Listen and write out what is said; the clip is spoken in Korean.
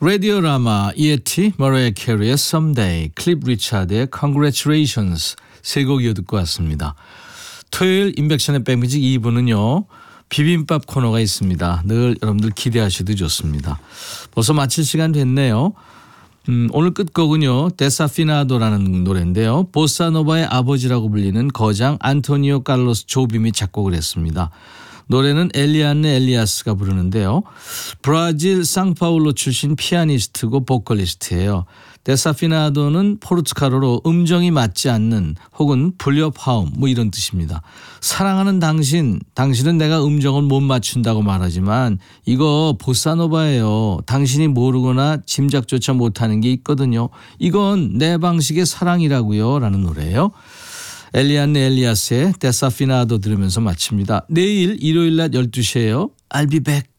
라디오 라마 이에티, 머라이어 캐리의 Someday, 클립 리차드의 Congratulations 세 곡 이어 듣고 왔습니다. 토요일 인백션의 백뮤직 2부는요. 비빔밥 코너가 있습니다. 늘 여러분들 기대하셔도 좋습니다. 벌써 마칠 시간 됐네요. 오늘 끝곡은요. 데사피나도라는 노래인데요. 보사노바의 아버지라고 불리는 거장 안토니오 칼로스 조빔이 작곡을 했습니다. 노래는 엘리안네 엘리아스가 부르는데요. 브라질 상파울로 출신 피아니스트고 보컬리스트예요. 데사피나도는 포르투갈어로 음정이 맞지 않는 혹은 불협화음 뭐 이런 뜻입니다. 사랑하는 당신, 당신은 내가 음정을 못 맞춘다고 말하지만 이거 보사노바예요. 당신이 모르거나 짐작조차 못하는 게 있거든요. 이건 내 방식의 사랑이라고요 라는 노래예요. 엘리안네 엘리아스의 데사피나도 들으면서 마칩니다. 내일 일요일 낮 12시에요. I'll be back.